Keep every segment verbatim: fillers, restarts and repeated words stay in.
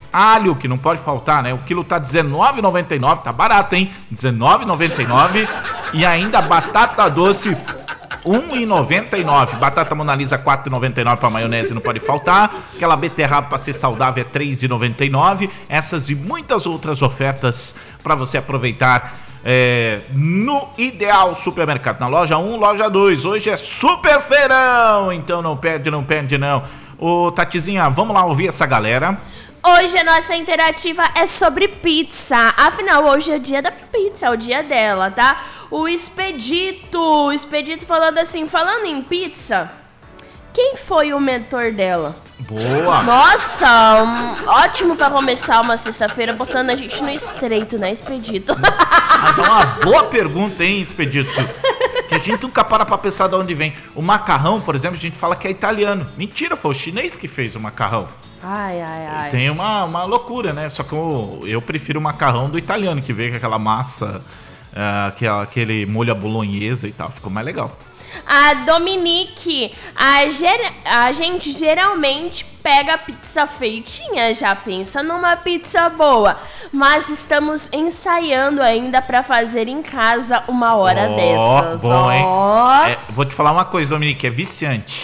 Alho, que não pode faltar, né? O quilo tá dezenove reais e noventa e nove centavos, tá barato, hein? dezenove reais e noventa e nove centavos. E ainda batata doce, um real e noventa e nove centavos. Batata Mona Lisa, quatro reais e noventa e nove centavos para maionese, não pode faltar. Aquela beterraba para ser saudável é três reais e noventa e nove centavos. Essas e muitas outras ofertas para você aproveitar é, no Ideal Supermercado. Na loja um, loja dois. Hoje é super feirão, então não perde, não perde não. Ô Tatizinha, vamos lá ouvir essa galera. Hoje a nossa interativa é sobre pizza. Afinal, hoje é o dia da pizza, é o dia dela, tá? O Expedito, o Expedito falando assim, falando em pizza, quem foi o mentor dela? Boa! Nossa, um, ótimo pra começar uma sexta-feira, botando a gente no estreito, né, Expedito? Mas é uma boa pergunta, hein, Expedito? Que a gente nunca para pra pensar de onde vem. O macarrão, por exemplo, a gente fala que é italiano. Mentira, foi o chinês que fez o macarrão. Ai, ai, ai. Tem uma, uma loucura, né? Só que eu, eu prefiro o macarrão do italiano, que veio com aquela massa, uh, aquela, aquele molho à bolonhesa e tal. Ficou mais legal. A Dominique, a, ger- a gente geralmente pega a pizza feitinha, já pensa numa pizza boa, mas estamos ensaiando ainda pra fazer em casa uma hora oh, dessas. Bom, oh. hein? É, vou te falar uma coisa, Dominique, é viciante.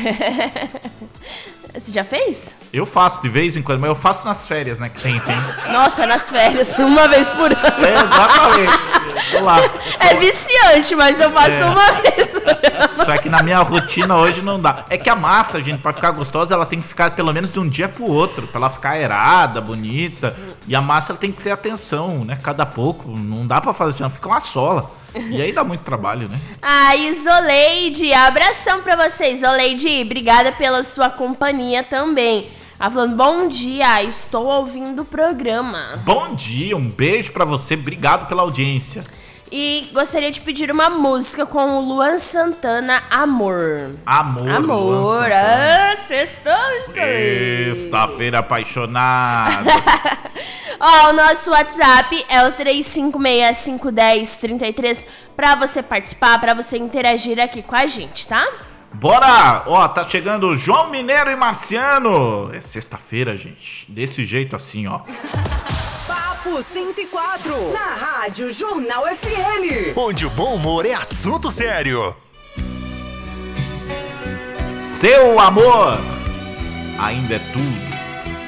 Você já fez? Eu faço de vez em quando, mas eu faço nas férias, né? Que tem, tem. Nossa, nas férias, uma vez por ano. É, exatamente. Vou lá. É viciante, mas eu faço é. uma vez por ano. Só que na minha rotina hoje não dá. É que a massa, gente, pra ficar gostosa, ela tem que ficar pelo menos de um dia pro outro, pra ela ficar aerada, bonita. E a massa ela tem que ter atenção, né? Cada pouco. Não dá pra fazer assim, ela fica uma sola. E aí dá muito trabalho, né? Ah, Isoleide, abração pra você, Isoleide. Obrigada pela sua companhia também. Ela falando, bom dia, estou ouvindo o programa. Bom dia, um beijo pra você, obrigado pela audiência. E gostaria de pedir uma música com o Luan Santana, Amor. Amor, Amor, ah, sextou, Sexta-feira apaixonada. Ó, oh, o nosso WhatsApp é o três cinco seis cinco um zero três três pra você participar, pra você interagir aqui com a gente, tá? Bora! Ó, tá chegando João Mineiro e Marciano. É sexta-feira, gente. Desse jeito assim, ó. Papo cento e quatro, na Rádio Jornal F M. Onde o bom humor é assunto sério. Seu amor ainda é tudo.